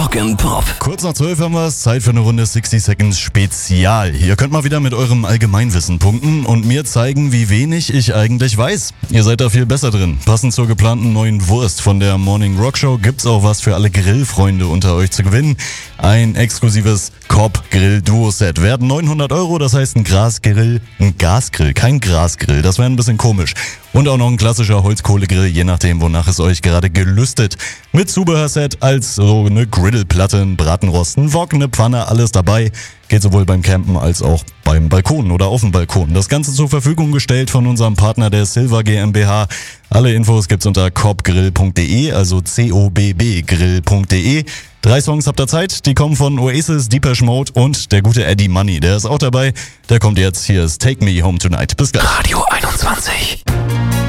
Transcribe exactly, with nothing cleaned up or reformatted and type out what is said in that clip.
Rock and Pop. Kurz nach zwölf haben wir es, Zeit für eine Runde sixty Seconds Spezial. Ihr könnt mal wieder mit eurem Allgemeinwissen punkten und mir zeigen, wie wenig ich eigentlich weiß. Ihr seid da viel besser drin. Passend zur geplanten neuen Wurst von der Morning Rock Show gibt's auch was für alle Grillfreunde unter euch zu gewinnen. Ein exklusives Cobb Grill Duo Set. Werden neunhundert Euro, das heißt ein Grasgrill, ein Gasgrill, kein Grasgrill. Das wäre ein bisschen komisch. Und auch noch ein klassischer Holzkohlegrill, je nachdem, wonach es euch gerade gelüstet. Mit Zubehörset als so eine Griddleplatte, ein Bratenrost, ein Wok, eine Pfanne, alles dabei. Geht sowohl beim Campen als auch beim Balkon oder auf dem Balkon. Das Ganze zur Verfügung gestellt von unserem Partner der Silver GmbH. Alle Infos gibt's unter cobbgrill punkt de, also C O B B grill punkt de. Drei Songs habt ihr Zeit, die kommen von Oasis, Depeche Mode und der gute Eddie Money. Der ist auch dabei, der kommt jetzt. Hier ist Take Me Home Tonight. Bis gleich. Radio einundzwanzig.